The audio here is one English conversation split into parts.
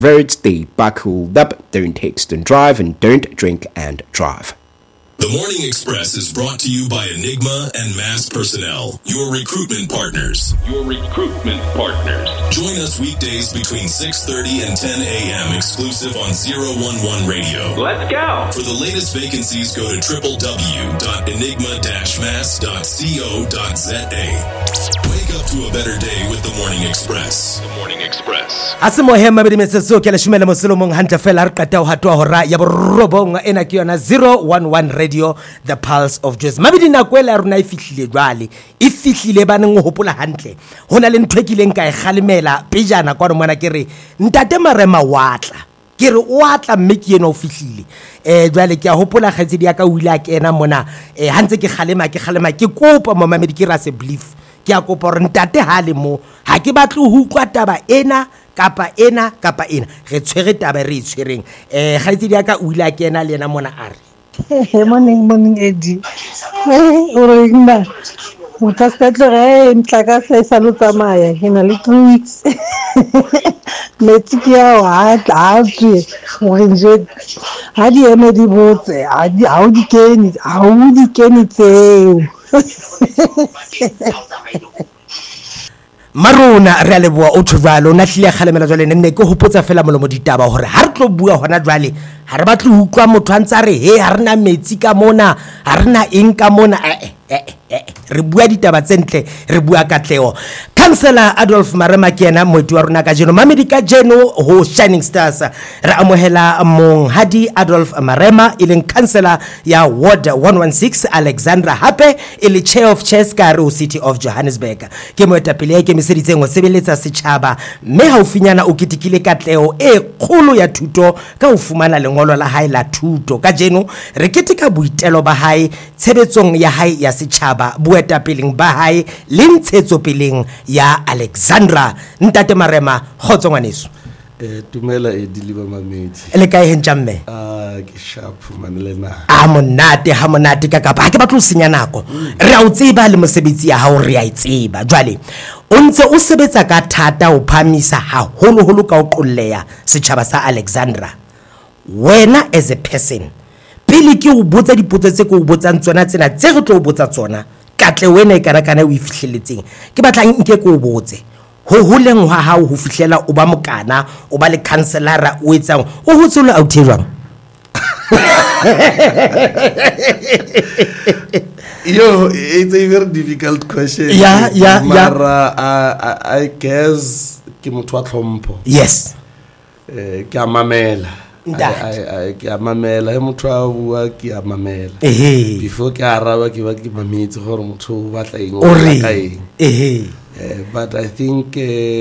Roads, stay buckled up, don't text, don't drive, and don't drink and drive. The Morning Express is brought to you by Enigma and Mass Personnel, your recruitment partners. Join us weekdays between 6:30 and 10 a.m. exclusive on 011 Radio. Let's go. For the latest vacancies, go to www.enigma-mass.co.za. Wake up to a better day with The Morning Express. The Morning Express. Asimo hema bidi meseso ke le shumela mosolomong hanta fela re qata ho hatwa hora ya borobong ena ke yona 011 Radio, the pulse of joy. Mabidi na kwela runa ifihlile jwale ifihlile ba neng hopola hantle hona le nthwekileng ka e khalemela pejana kwa mona ke re ntate Marema watla ke re o atla mme ke ena o fihlile jwale ke a hopola kgaitsedi ya ka o ile a kena mona hantse ke khalema ke kopa momamedi ke ra se belief ke a kopa re ntate ha le mo ha ke batle ho utlwa taba ena kapa ena re tshwere taba re tshwereng kgaitsedi ya ka o ile a kena le ena mona a re morning Eddie o re nna mothaskatlo ntlaka se saluta maya hina le 2 weeks let's go atlatswe o nje ha di eme di botse ha di keni tseo Marona re a leboa o thuvalo na hlile khalemela jwale nne ke hopotsa fela molomo ditaba hore ha re tlo bua hona jwale ha re batle ho utlwa motho a ntsa re he ha rena metsi ka mona ha rena eng ka mona re bua ditaba tsentle re bua katleo. Councillor Adolf Marema ke ena moeti wa rona ka jeno mamedi ka jeno ho Shining Stars re amohela monghadi Adolf Marema ileng councillor ya ward 116 Alexandra hape ile chair of chairs ka re city of Johannesburg ke moetapele ke meseditseng go sebeletsa setjhaba mme ha o finyana o kitikile katleo e kgolo ya thuto ka o fumana lengolo la hae la thuto ka jeno re ketika boitelo ba hae tshebetsong ya hae ya setjhaba boetapeleng ba hae le ntshetsopeleng ya Alexandra. Ntate Marema khotso ngwaneso tumela e diliba mamedi le kae hentjamme ke sharp manelena ha monate ka kapa ha ke batlo senya nako re a o tseba le mosebetsi ya hao re a itseba jwale o ntse o sebetsa ka thata o phamisa haholo ka o qolleya setjhaba sa Alexandra. Wena as a person pele ke o botsa dipotso tse ke o botsang tsona tsena tse re tlo o botsa tsona katle wena e karakana o ifihleletseng ke batlang nke ko o botse ho holeng wa hao ho fihlela o ba mokana o ba le councillor o etsang o hotsola out jwang yo it's a very difficult question mara I guess ke motho wa tlhompho yes ke a mamela ke a mamela motho a bua ke a mamela before ke araba ke ba ke mametse gore motho o batla eng o ka eng but I think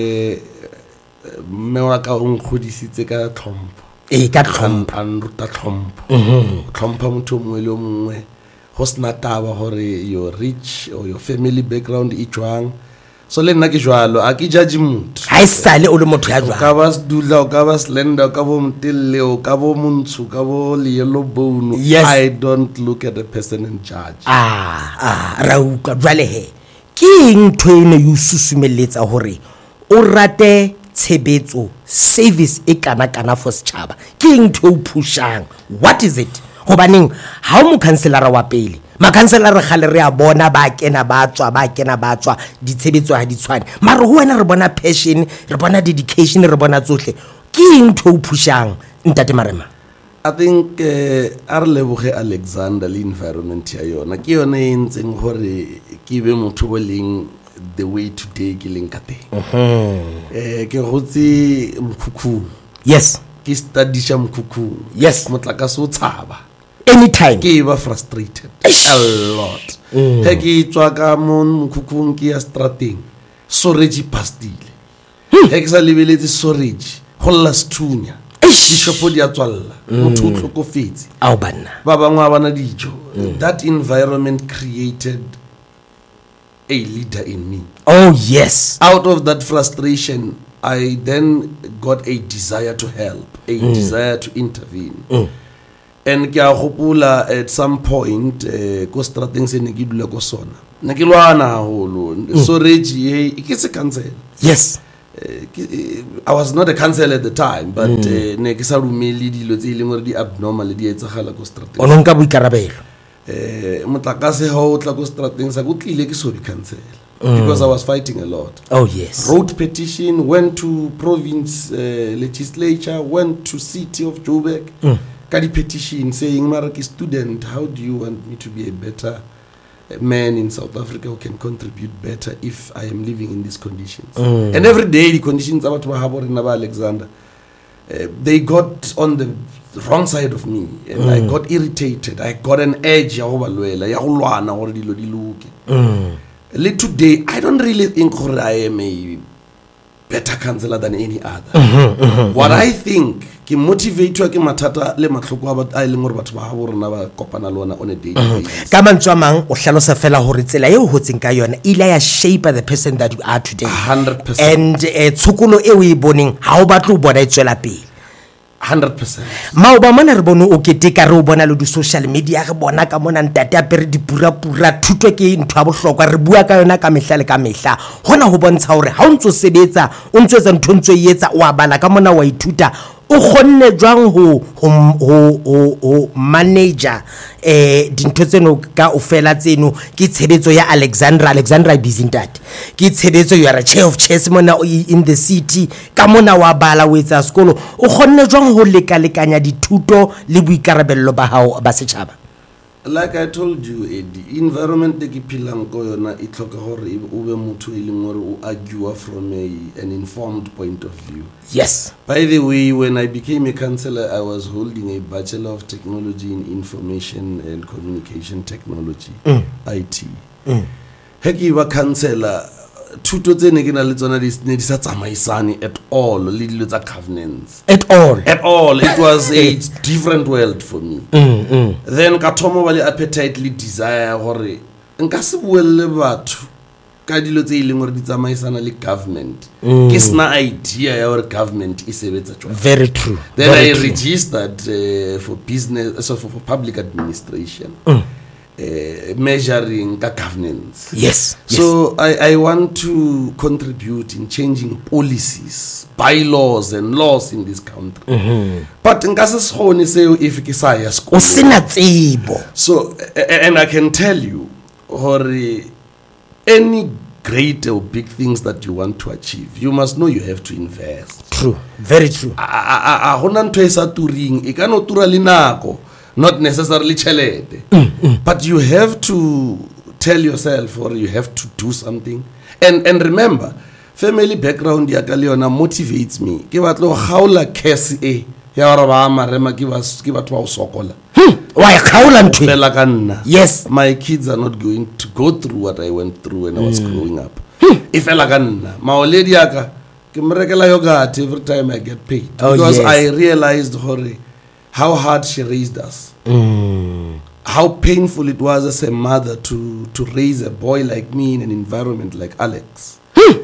me wa ka o nkgodisitse ka tlhompho ka tlhompho an ruta tlhompho tlhompha motho mongwe le mongwe go sna taba gore your rich or your family background e jwang so le nna ke jwalo a ke judge motho ha isale o le motho ya jwang ka ba sedula ka ba slender ka bo mtelle o ka bo montsho ka bo le yellow bone I don't look at a person and judge ra utlwa jwale he ke ntho ene yo susumeletsa hore o rate tshebetso service e kana for setjhaba ke ntho o pushang what is it hobaneng ha o mo councillor wa pele ma councillor re gale re a bona ba kena ba tswa ditshebetso ha di tshwane mara ho wena re bona passion re bona dedication re bona tsohle ke ntho o pushang ntate Marema. I think a re leboge Alexander le environment ya yona ke yona e ntseng gore ke be motho o leng the way today ke leng ka teng ke gotse Mkhukhu yes ke study sha Mkhukhu yes motlakase o tshaba anytime ke ba frustrated a lot he ke tswa ka Mkhukhu ke ya strateng storage pastile he ke sa lebeletse storage go la stunya dishopo di a tswalla motho o tlhokofetse ao banna ba bangwe a bana dijo that environment created a leader in me. Oh yes. Out of that frustration I then got a desire to help, a desire to intervene. And ke a gopola at some point ko strateng se ne ke dula go sona ne ke lwana haholo so regi e ke se cancel yes I was not a counsellor at the time, but ne ke sa rumele dilo tse ileng gore di abnormal di etsagala ko strateng. o no nka boikarabelo Motlakase ha o tla ko strateng sa go tlile ke so di counsellor because I was fighting a lot. oh yes Wrote petition, went to province legislature, went to city of Joburg. Ka di petition saying mara ke student, how do you want me to be a better man in South Africa who can contribute better if I am living in these conditions? And every day the conditions about Alexander, they got on the wrong side of me, and I got irritated. I got an edge ya go balwela ya go lwana gore dilo di loke. Today I don't really think I am a better counselor than any other. What I think ke motivate ke mathata le matlhoko a leng gore batho ba ga borona ba kopana le ona on a daily basis. ka mantswe a mang o hlalosa fela gore tsela eo hotseng ka yona ile ya shape the person that you are today 100%. and tshokolo eo e boneng ha o batla o bona e tswela pele 100%. mao ba mona re bone o keteka re o bona le di social media re bona ka mona ntate a pere di pura thuto ke ntho ya bohlokwa re bua ka yona ka mehla le ka mehla hona ho bontsha hore ha o ntso sebetsa o ntso etsa ntho ntso yetsa o a bala ka mona wa ithuta o kgonne jwang ho manager dintho tseno ka o fela tseno ke tshebetso ya Alexandra busy ntate ke tshebetso you are a chair of chess mona in the city ka mona wa bala o etsa sekolo o kgonne jwang ho lekalekanya dithuto le boikarabello ba hao ba setjhaba? Like I told you, Eddie, environment ke phelang ko yona e tlhoka gore o be motho e leng gore o argue from an informed point of view. Yes. By the way, when I became a counsellor, I was holding a Bachelor of Technology in Information and Communication Technology, IT. He ke ba counsellor, thuto tse ne ke na le tsona di sa tsamaisane at all le dilo tsa governance. At all. It was a different world for me. Then ka thomo ba le appetite le desire gore nka se buelle batho ka dilo tse ileng gore di tsamaisana le government. Ke sna idea ya gore government e sebetsa jwang. Very true. Then Very I true. registered for business, so for public administration. Measuring the governance. Yes. So I want to contribute in changing policies, bylaws and laws in this country. But if O sena tsebo. so and I can tell you, or any great or big things that you want to achieve, you must know you have to invest. True. Very true. A hona ntho e sa turing e ka no tura le nako, not necessarily chelete, but you have to tell yourself or you have to do something. And remember, family background ya ka le yona motivates me. Ke batlo gaola curse e ya gore ba marema ke batho ba o sokola. Wa khaula ntwe. Fela ka nna. Yes. My kids are not going to go through what I went through when I was growing up. If fela ka nna, maoledi ya ka ke mrekela yogurt every time I get paid, Oh, because yes. I realized how hard she raised us. How painful it was as a mother to raise a boy like me in an environment like Alex.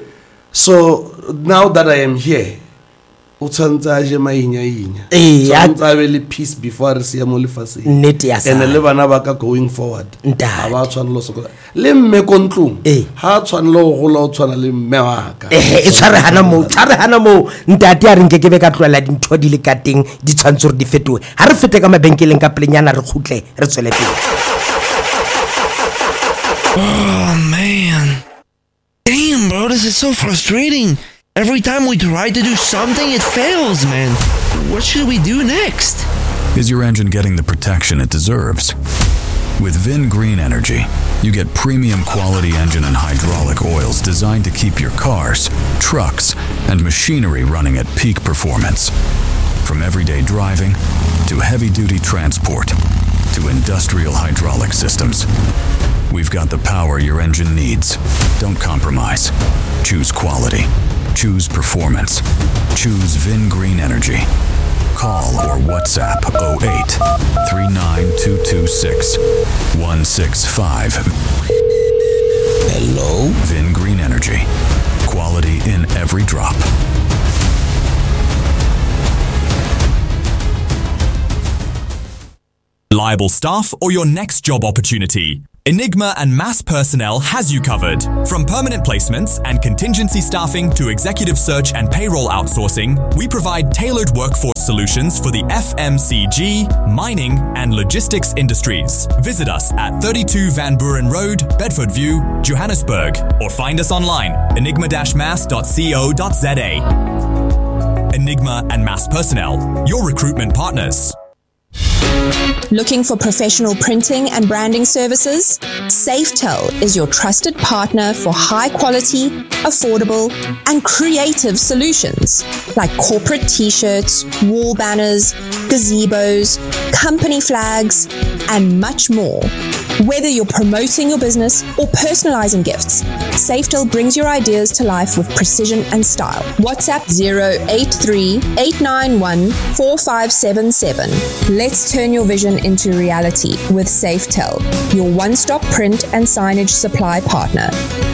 So now that I am here, o tshwantse a je mainyainya. Tshwantse a be le peace before re siya mo lefatsheng. Nnete ya And sa. le bana ba ka going forward. Ntate. Ha ba tshwanela go sokola. Le mme ko ntlong, ha tshwanela go gola o tshwana le mme wa ka. E tshware hana mo ntate a re nke ke be ka tloela dintho di le ka teng di tshwantse re di fetoe ha re fete ka mabenkeleng ka plenyana re khutle re tswele pele. Oh man. Damn, bro, this is so frustrating. Every time we try to do something, it fails, man. What should we do next? Is your engine getting the protection it deserves? With Vin Green Energy, you get premium quality engine and hydraulic oils designed to keep your cars, trucks, and machinery running at peak performance. From everyday driving to heavy-duty transport to industrial hydraulic systems, we've got the power your engine needs. Don't compromise. Choose quality. Choose performance. Choose Vin Green Energy. Call or WhatsApp 08 39226 165. Hello? Vin Green Energy. Quality in every drop. Reliable staff or your next job opportunity? Enigma and Mass Personnel has you covered. From permanent placements and contingency staffing to executive search and payroll outsourcing, we provide tailored workforce solutions for the FMCG, mining, and logistics industries. Visit us at 32 Van Buren Road, Bedford View, Johannesburg, or find us online, enigma-mass.co.za. Enigma and Mass Personnel, your recruitment partners. Looking for professional printing and branding services? Safetel is your trusted partner for high quality, affordable, and creative solutions like corporate t-shirts, wall banners, gazebos, company flags, and much more. Whether you're promoting your business or personalizing gifts, Safetel brings your ideas to life with precision and style. WhatsApp 083-891-4577. Let's turn your vision into reality with Safetel, your one-stop print and signage supply partner.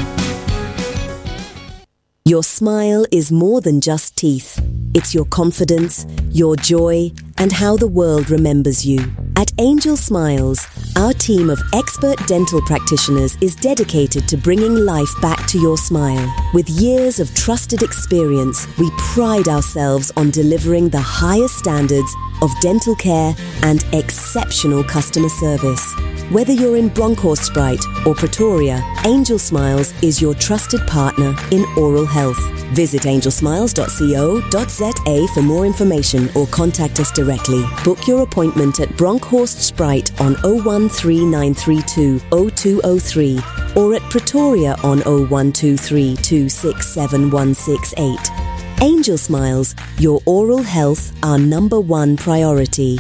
Your smile is more than just teeth. It's your confidence, your joy, and how the world remembers you. At Angel Smiles, our team of expert dental practitioners is dedicated to bringing life back to your smile. With years of trusted experience, we pride ourselves on delivering the highest standards of dental care and exceptional customer service. Whether you're in Bronkhorstspruit or Pretoria, Angel Smiles is your trusted partner in oral health. Visit angelsmiles.co.za for more information or contact us directly. Book your appointment at Bronkhorstspruit on 013932 0203 or at Pretoria on 0123 267168. Angel Smiles, your oral health, our #1 priority.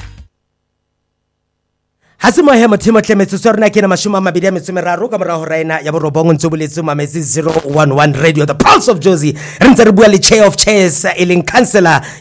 Hasimo he mothimo tlemetse rena ke na mashoma a mabedi a metso meraro ka mora ho raina ya borobong ntse boletse mametse 011 radio the pulse of Jozi re ntse re bua le chair of chairs eleng councillor